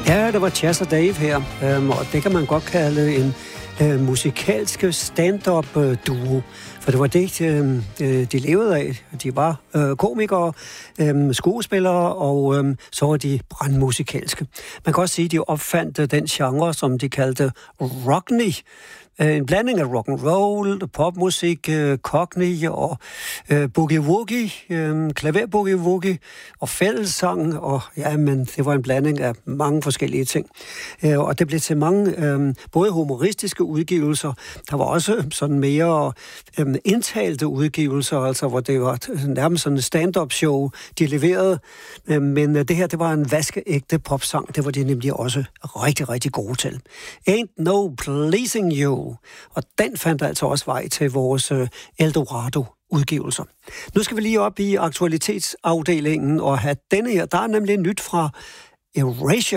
Ja, det var Chas og Dave her, og det kan man godt kalde en musikalsk stand-up-duo. For det var det, de levede af. De var komikere, skuespillere, og så var de brandmusikalske. Man kan også sige, at de opfandt den genre, som de kaldte rockney. En blanding af rock and roll, popmusik, cockney og boogie-woogie, klaver-boogie-woogie og fællessang, og ja, men det var en blanding af mange forskellige ting. Og det blev til mange både humoristiske udgivelser, der var også sådan mere indtalte udgivelser, altså hvor det var nærmest sådan en stand-up show, de leverede. Men det her, det var en vaskeægte popsang, det var de nemlig også rigtig, rigtig gode til. Ain't No Pleasing You. Og den fandt altså også vej til vores Eldorado-udgivelser. Nu skal vi lige op i aktualitetsafdelingen og have denne her. Der er nemlig nyt fra Erasure.